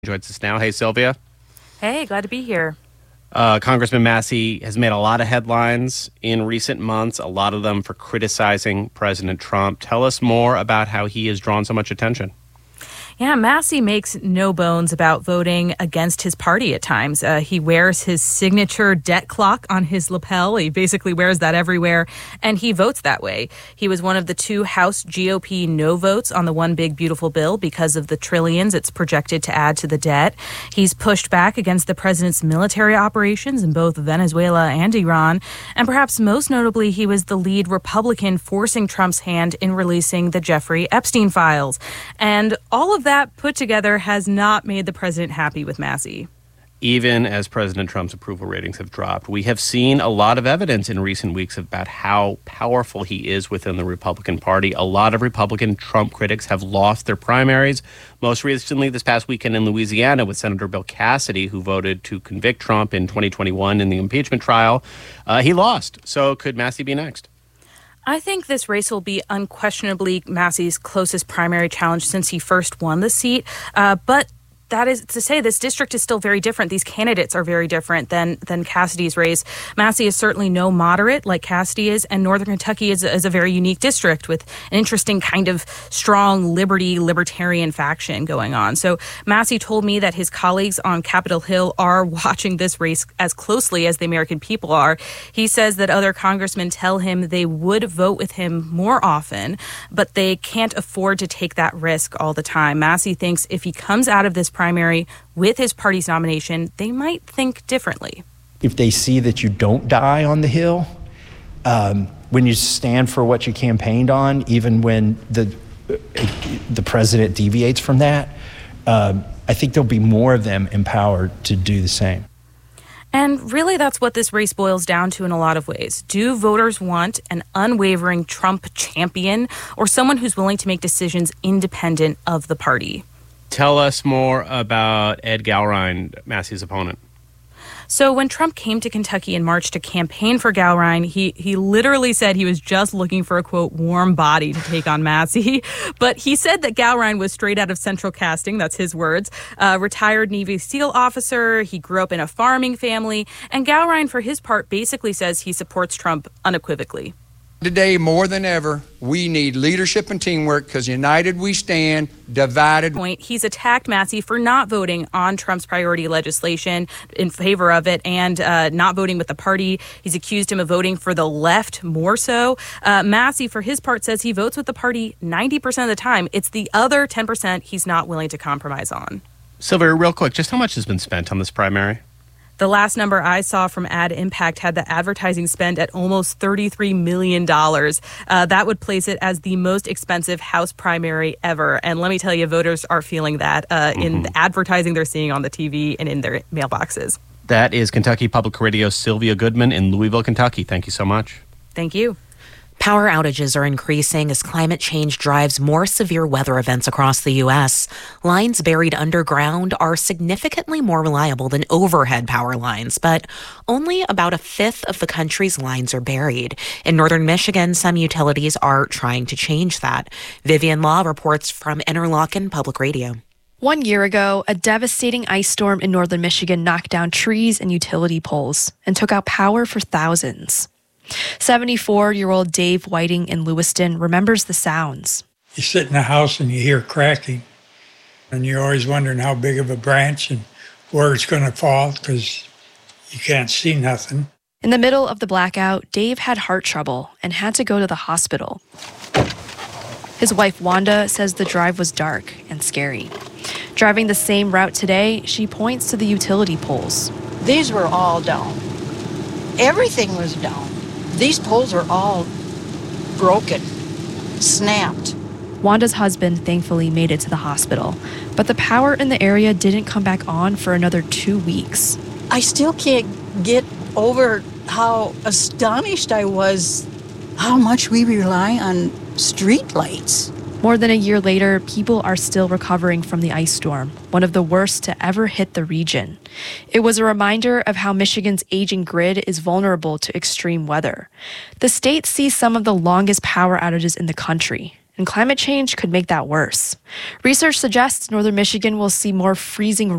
Joins us now. Hey, Sylvia. Hey, glad to be here. Congressman Massey has made a lot of headlines in recent months, a lot of them for criticizing President Trump. Tell us more about how he has drawn so much attention. Yeah, Massey makes no bones about voting against his party at times. He wears his signature debt clock on his lapel. He basically wears that everywhere, and he votes that way. He was one of the two House GOP no votes on the One Big Beautiful Bill because of the trillions it's projected to add to the debt. He's pushed back against the president's military operations in both Venezuela and Iran. And perhaps most notably, he was the lead Republican forcing Trump's hand in releasing the Jeffrey Epstein files. And all of that put together has not made the president happy with Massey. Even as President Trump's approval ratings have dropped, we have seen a lot of evidence in recent weeks about how powerful he is within the Republican Party. A lot of Republican Trump critics have lost their primaries. Most recently, this past weekend in Louisiana with Senator Bill Cassidy, who voted to convict Trump in 2021 in the impeachment trial. He lost. So could Massey be next? I think this race will be unquestionably Massey's closest primary challenge since he first won the seat. But that is to say, this district is still very different. These candidates are very different than Cassidy's race. Massey is certainly no moderate like Cassidy is, and Northern Kentucky is a very unique district with an interesting kind of strong libertarian faction going on. So Massey told me that his colleagues on Capitol Hill are watching this race as closely as the American people are. He says that other congressmen tell him they would vote with him more often, but they can't afford to take that risk all the time. Massey thinks if he comes out of this primary with his party's nomination, they might think differently. If they see that you don't die on the Hill, when you stand for what you campaigned on, even when the president deviates from that, I think there'll be more of them empowered to do the same. And really, that's what this race boils down to in a lot of ways. Do voters want an unwavering Trump champion or someone who's willing to make decisions independent of the party? Tell us more about Ed Gallrein, Massey's opponent. So when Trump came to Kentucky in March to campaign for Gallrein, he literally said he was just looking for a, quote, warm body to take on Massey. But he said that Gallrein was straight out of Central Casting, that's his words, retired Navy SEAL officer. He grew up in a farming family. And Gallrein, for his part, basically says he supports Trump unequivocally. Today, more than ever, we need leadership and teamwork because united we stand, divided. He's attacked Massey for not voting on Trump's priority legislation in favor of it and not voting with the party. He's accused him of voting for the left more so. Massey, for his part, says he votes with the party 90% of the time. It's the other 10% he's not willing to compromise on. Sylvia, real quick, just how much has been spent on this primary? The last number I saw from Ad Impact had the advertising spend at almost $33 million. That would place it as the most expensive House primary ever. And let me tell you, voters are feeling that in the advertising they're seeing on the TV and in their mailboxes. That is Kentucky Public Radio's Sylvia Goodman in Louisville, Kentucky. Thank you so much. Thank you. Power outages are increasing as climate change drives more severe weather events across the U.S. Lines buried underground are significantly more reliable than overhead power lines, but only about a fifth of the country's lines are buried. In northern Michigan, some utilities are trying to change that. Vivian Law reports from Interlochen Public Radio. 1 year ago, a devastating ice storm in northern Michigan knocked down trees and utility poles and took out power for thousands. 74-year-old Dave Whiting in Lewiston remembers the sounds. You sit in the house and you hear cracking, and you're always wondering how big of a branch and where it's going to fall because you can't see nothing. In the middle of the blackout, Dave had heart trouble and had to go to the hospital. His wife, Wanda, says the drive was dark and scary. Driving the same route today, she points to the utility poles. These were all down. Everything was down. These poles are all broken, snapped. Wanda's husband thankfully made it to the hospital, but the power in the area didn't come back on for another 2 weeks. I still can't get over how astonished I was how much we rely on street lights. More than a year later, people are still recovering from the ice storm, one of the worst to ever hit the region. It was a reminder of how Michigan's aging grid is vulnerable to extreme weather. The state sees some of the longest power outages in the country, and climate change could make that worse. Research suggests northern Michigan will see more freezing